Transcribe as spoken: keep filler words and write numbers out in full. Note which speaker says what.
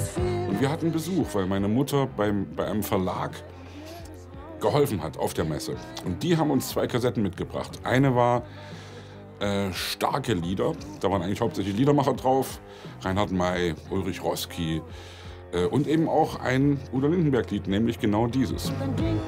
Speaker 1: Und wir hatten Besuch, weil meine Mutter beim, bei einem Verlag geholfen hat auf der Messe. Und die haben uns zwei Kassetten mitgebracht. Eine war äh, starke Lieder, da waren eigentlich hauptsächlich Liedermacher drauf. Reinhard May, Ulrich Roski äh, und eben auch ein Udo Lindenberg-Lied, nämlich genau dieses.